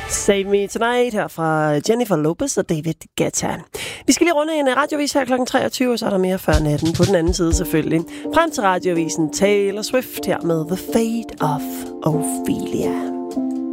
Save Me Tonight her fra Jennifer Lopez og David Guetta. Vi skal lige runde en radiovis her kl. 23, og så er der mere før natten på den anden side selvfølgelig. Frem til radiovisen Taylor Swift her med The Fate of Ophelia.